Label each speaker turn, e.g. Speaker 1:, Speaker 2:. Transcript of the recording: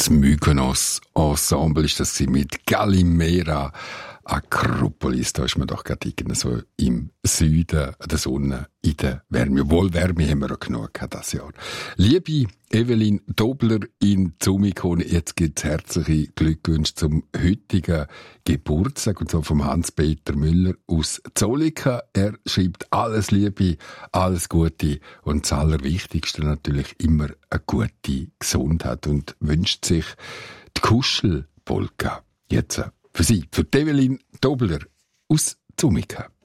Speaker 1: Das Mykonos-Ensemble ist das mit Gallimera Akropolis. Da ist man doch gerade so im Süden der Sonne, in der Wärme. Wohl Wärme haben wir auch genug dieses Jahr. Liebe Evelyn Dobler in Zumikon, jetzt gibt's herzliche Glückwünsche zum heutigen Geburtstag, und zwar vom Hans-Peter Müller aus Zollika. Er schreibt alles Liebe, alles Gute und das Allerwichtigste natürlich immer eine gute Gesundheit und wünscht sich die Kuschelpolka. Jetzt für Sie, für Evelyn Dobler aus Zumika.